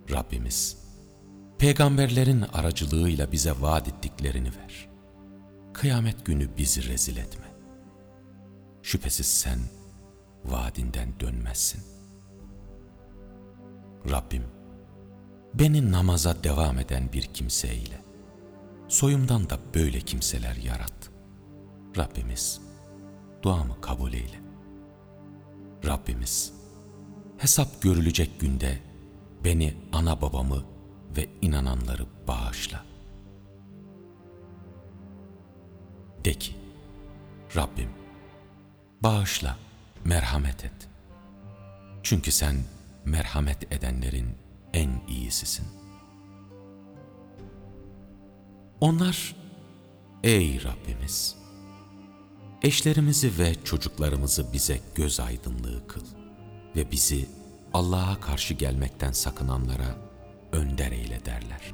Rabbimiz, peygamberlerin aracılığıyla bize vaat ettiklerini ver. Kıyamet günü bizi rezil etme. Şüphesiz sen vaadinden dönmezsin. Rabbim, beni namaza devam eden bir kimseyle, soyumdan da böyle kimseler yarat. Rabbimiz, duamı kabul eyle. Rabbimiz, hesap görülecek günde beni, ana babamı ve inananları bağışla. De ki, Rabbim, bağışla, merhamet et. Çünkü sen merhamet edenlerin en iyisisin. Onlar, ey Rabbimiz, eşlerimizi ve çocuklarımızı bize göz aydınlığı kıl ve bizi Allah'a karşı gelmekten sakınanlara önder eyle derler.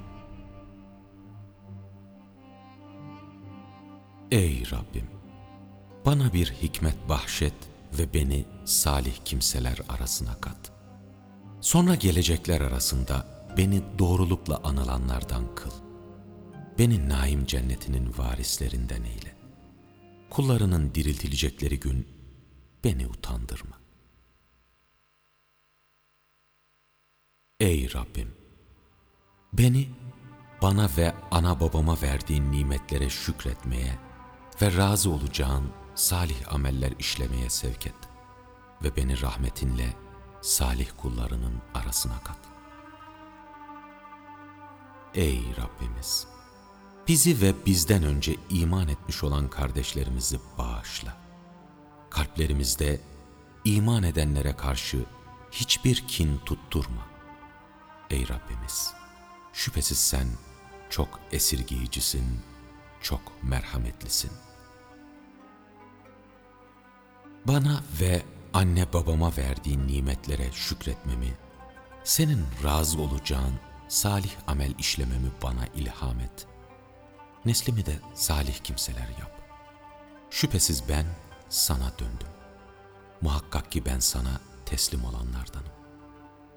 Ey Rabbim, bana bir hikmet bahşet ve beni salih kimseler arasına kat. Sonra gelecekler arasında beni doğrulukla anılanlardan kıl. Beni naim cennetinin varislerinden eyle. Kullarının diriltilecekleri gün beni utandırma. Ey Rabbim, beni bana ve ana babama verdiğin nimetlere şükretmeye ve razı olacağın salih ameller işlemeye sevk et ve beni rahmetinle salih kullarının arasına kat. Ey Rabbimiz, bizi ve bizden önce iman etmiş olan kardeşlerimizi bağışla. Kalplerimizde iman edenlere karşı hiçbir kin tutturma. Ey Rabbimiz, şüphesiz sen çok esirgeyicisin, çok merhametlisin. Bana ve anne babama verdiğin nimetlere şükretmemi, senin razı olacağın salih amel işlememi bana ilham et. Neslimi de salih kimseler yap. Şüphesiz ben sana döndüm. Muhakkak ki ben sana teslim olanlardanım.